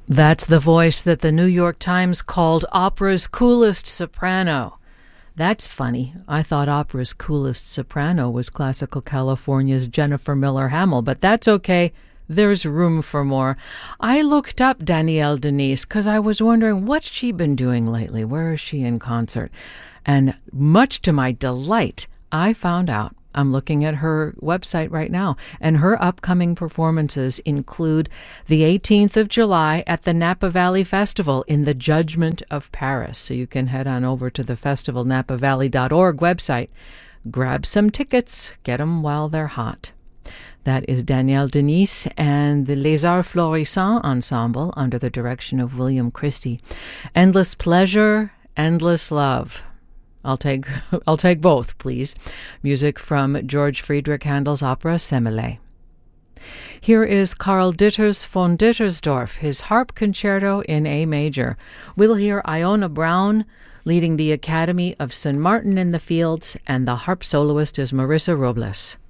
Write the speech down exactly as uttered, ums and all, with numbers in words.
That's the voice that the New York Times called opera's coolest soprano. That's funny. I thought opera's coolest soprano was classical California's Jennifer Miller Hamill, but that's okay. There's room for more. I looked up Danielle Denise because I was wondering what's she been doing lately. Where is she in concert? And much to my delight, I found out. I'm looking at her website right now, and her upcoming performances include the eighteenth of July at the Napa Valley Festival in the Judgment of Paris. So you can head on over to the festival napa valley dot org website, grab some tickets, get them while they're hot. That is Danielle Denise and the Les Arts Florissants Ensemble under the direction of William Christie. Endless pleasure, endless love. I'll take I'll take both, please. Music from George Friedrich Handel's opera Semele. Here is Karl Ditters von Dittersdorf, his harp concerto in A major. We'll hear Iona Brown leading the Academy of Saint Martin in the Fields, and the harp soloist is Marissa Robles.